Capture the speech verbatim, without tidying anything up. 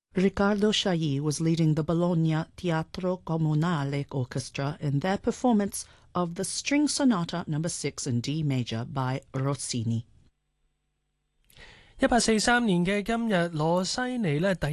Riccardo Chailly was leading the Bologna Teatro Comunale Orchestra in their performance of the String Sonata number six in D major by Rossini. 一八四三年嘅今日，羅西尼呢第